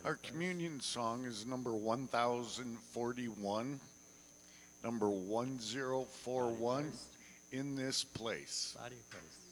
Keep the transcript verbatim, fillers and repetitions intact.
Our communion song is number one thousand forty-one, number one zero four one, Christ. In This Place. Body of Christ.